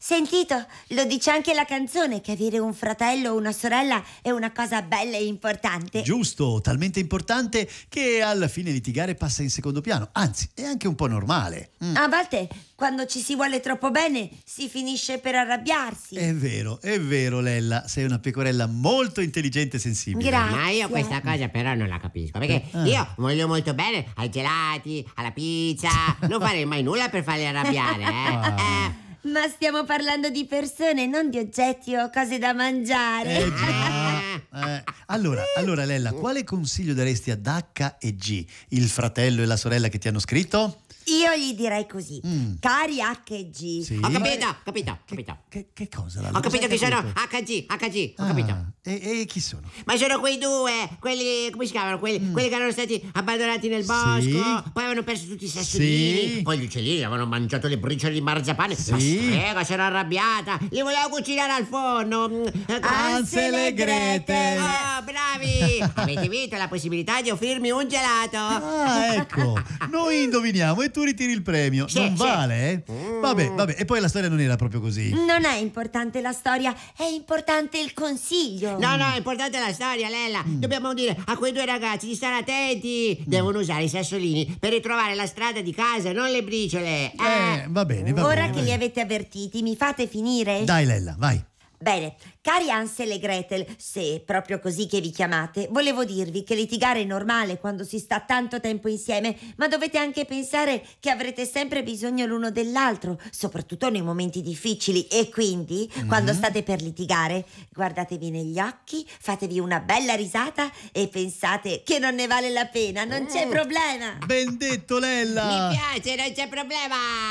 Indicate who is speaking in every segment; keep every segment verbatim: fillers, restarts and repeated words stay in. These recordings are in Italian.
Speaker 1: Sentito? Lo dice anche la canzone, che avere un fratello o una sorella è una cosa bella e importante.
Speaker 2: Giusto, talmente importante che alla fine litigare passa in secondo piano. Anzi, è anche un po' normale. Mm.
Speaker 1: A volte, quando ci si vuole troppo bene, si finisce per arrabbiarsi.
Speaker 2: È vero, è vero, Lella. Sei una pecorella molto intelligente e sensibile.
Speaker 1: Grazie.
Speaker 3: Ma io questa cosa però non la capisco, perché
Speaker 2: Ah.
Speaker 3: io voglio molto bene ai gelati, alla pizza, non farei mai nulla per farli arrabbiare, eh.
Speaker 2: Ah.
Speaker 3: eh.
Speaker 1: Ma stiamo parlando di persone, non di oggetti o cose da mangiare.
Speaker 2: Eh già. Eh, Allora, allora Lella, quale consiglio daresti ad H e G, il fratello e la sorella che ti hanno scritto?
Speaker 1: Io gli direi così.
Speaker 2: Mm.
Speaker 1: Cari H e G.
Speaker 2: Sì.
Speaker 3: Ho capito, capito,
Speaker 2: Che,
Speaker 3: capito.
Speaker 2: che, che cosa? Lalla?
Speaker 3: Ho capito
Speaker 2: Cosa hai
Speaker 3: che sono
Speaker 2: capito?
Speaker 3: H G, H G, ho
Speaker 2: Ah,
Speaker 3: capito.
Speaker 2: E, e chi sono?
Speaker 3: Ma sono quei due, quelli, come si chiamano? Quelli,
Speaker 2: Mm.
Speaker 3: quelli che erano stati abbandonati nel
Speaker 2: Sì.
Speaker 3: bosco, poi avevano perso tutti i sassolini,
Speaker 2: Sì.
Speaker 3: poi gli uccellini avevano mangiato le briciole di marzapane.
Speaker 2: Sì.
Speaker 3: Ma strega, si era arrabbiata, li volevo cucinare al forno. Mm,
Speaker 2: Hansel e Gretel.
Speaker 3: Oh, bravi! Avete vinto la possibilità di offrirmi un gelato.
Speaker 2: Ah, ecco, noi indoviniamo e tu ritiri il premio.
Speaker 3: Sì,
Speaker 2: non
Speaker 3: sì.
Speaker 2: vale, eh?
Speaker 3: Mm.
Speaker 2: Vabbè, vabbè, e poi la storia non era proprio così.
Speaker 1: Non è importante la storia, è importante il consiglio.
Speaker 3: No, no, è importante la storia, Lella. Dobbiamo dire a quei due ragazzi di stare attenti. Devono usare i sassolini per ritrovare la strada di casa, non le briciole.
Speaker 2: Eh, va bene, va
Speaker 1: Ora
Speaker 2: bene.
Speaker 1: che
Speaker 2: va
Speaker 1: li
Speaker 2: bene.
Speaker 1: avete avvertiti, mi fate finire?
Speaker 2: Dai Lella, vai.
Speaker 1: Bene, cari Hansel e Gretel, se è proprio così che vi chiamate, volevo dirvi che litigare è normale quando si sta tanto tempo insieme, ma dovete anche pensare che avrete sempre bisogno l'uno dell'altro, soprattutto nei momenti difficili, e quindi, quando state per litigare, guardatevi negli occhi, fatevi una bella risata e pensate che non ne vale la pena, non c'è problema.
Speaker 2: Ben detto, Lella.
Speaker 3: Mi piace, non c'è problema.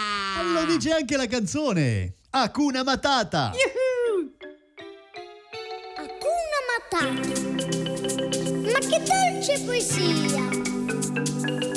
Speaker 2: Lo dice anche la canzone. Hakuna Matata.
Speaker 4: Hakuna Matata. Ma che dolce poesia!